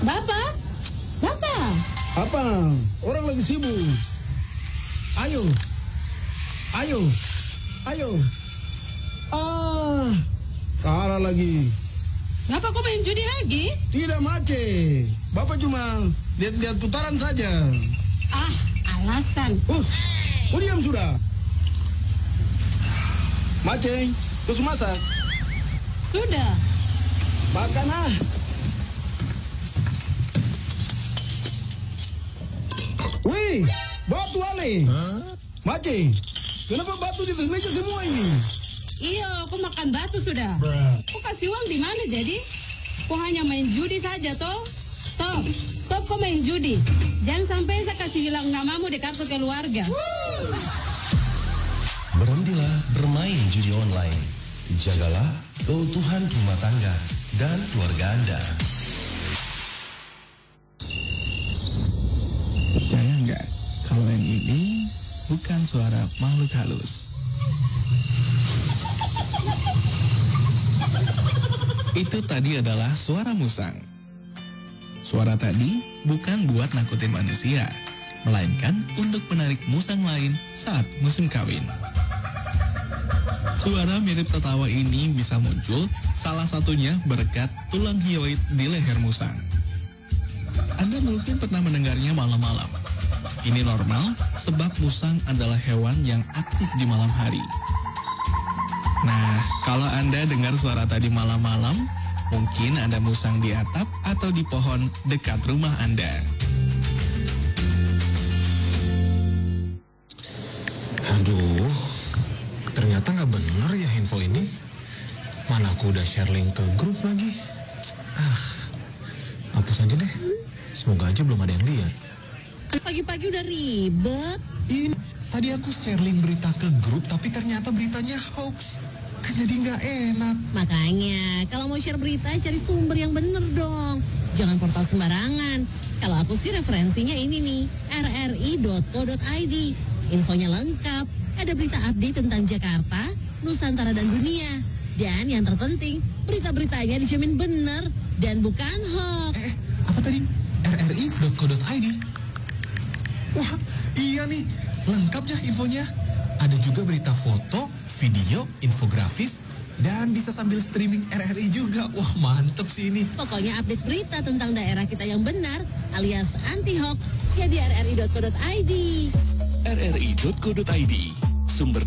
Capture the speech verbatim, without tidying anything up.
Bapak? Bapak? Apa? Orang lagi sibuk. Ayo. Ayo. Ayo. Ah, kalah lagi. Bapak kok main judi lagi? Tidak, Mace. Bapak cuma lihat-lihat putaran saja. Ah, alasan. Us, kau diam sudah. Mace, terus masak. Sudah. Makan ah. Wih, batu ale. Huh? Mace, kenapa batu di atas meja semua ini? Iya, aku makan batu sudah. Kok kasih uang di mana jadi? Kok hanya main judi saja toh? Stop, stop kok main judi. Jangan sampai saya kasih hilang namamu di kartu keluarga. Berhentilah bermain judi online. Jagalah keutuhan rumah tangga dan keluarga Anda. Percaya nggak kalau yang ini bukan suara makhluk halus? Itu tadi adalah suara musang. Suara tadi bukan buat nakutin manusia, melainkan untuk menarik musang lain saat musim kawin. Suara mirip tertawa ini bisa muncul salah satunya berkat tulang hioid di leher musang. Anda mungkin pernah mendengarnya malam-malam. Ini normal sebab musang adalah hewan yang aktif di malam hari. Nah, kalau Anda dengar suara tadi malam-malam, mungkin ada musang di atap atau di pohon dekat rumah Anda. Aduh, ternyata nggak bener ya info ini. Mana aku udah share link ke grup lagi. Ah, hapus aja deh. Semoga aja belum ada yang lihat. Pagi-pagi udah ribet. Ini tadi aku share link berita ke grup, tapi ternyata beritanya hoax. Kan jadi nggak enak. Makanya, kalau mau share berita, cari sumber yang bener dong. Jangan portal sembarangan. Kalau aku sih referensinya ini nih, r r i dot co dot i d. Infonya lengkap. Ada berita update tentang Jakarta, Nusantara, dan dunia. Dan yang terpenting, berita-beritanya dijamin bener dan bukan hoax. Eh, apa tadi? r r i dot co dot i d. Wah, iya nih. Lengkap ya infonya. Ada juga berita foto, video, infografis, dan bisa sambil streaming R R I juga. Wah, mantep sih ini. Pokoknya update berita tentang daerah kita yang benar, alias anti-hoax, ya di r r i dot co dot i d. r r i dot co dot i d. Sumber